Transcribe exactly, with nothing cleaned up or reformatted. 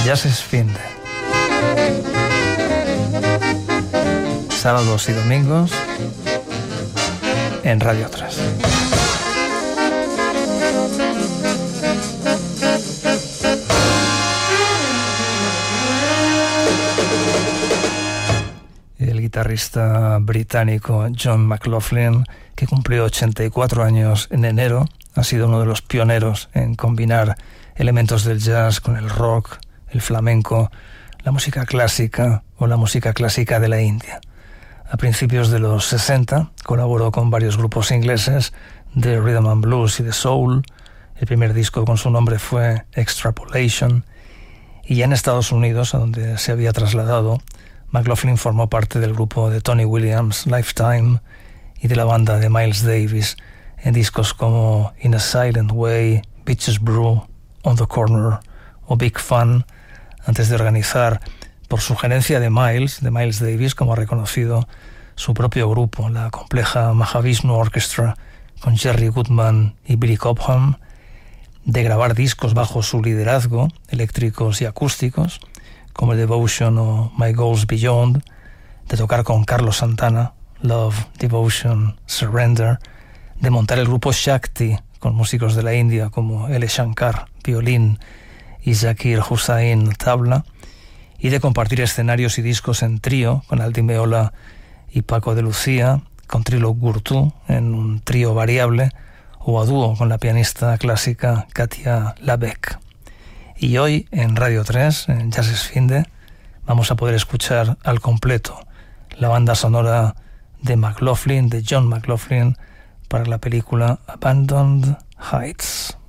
Jazz es fin de sábados y domingos en Radio tres. El guitarrista británico John McLaughlin, que cumplió ochenta y cuatro años en enero, ha sido uno de los pioneros en combinar elementos del jazz con el rock, el flamenco, la música clásica o la música clásica de la India. A principios de los sesenta colaboró con varios grupos ingleses de rhythm and blues y de soul. El primer disco con su nombre fue Extrapolation. Y ya en Estados Unidos, a donde se había trasladado, McLaughlin formó parte del grupo de Tony Williams, Lifetime, y de la banda de Miles Davis en discos como In a Silent Way, Bitches Brew, On the Corner o Big Fun, antes de organizar, por sugerencia de Miles, de Miles Davis, como ha reconocido, su propio grupo, la compleja Mahavishnu Orchestra, con Jerry Goodman y Billy Cobham, de grabar discos bajo su liderazgo, eléctricos y acústicos, como el Devotion o My Goals Beyond, de tocar con Carlos Santana, Love, Devotion, Surrender, de montar el grupo Shakti, con músicos de la India como L. Shankar, violín, y Zakir Hussain, tabla, y de compartir escenarios y discos en trío con Aldi Meola y Paco de Lucía, con Trilok Gurtu en un trío variable, o a dúo con la pianista clásica Katia Labek. Y hoy en Radio tres, en Jazz es Finde, vamos a poder escuchar al completo la banda sonora de McLaughlin, de John McLaughlin, para la película Abandoned Heights.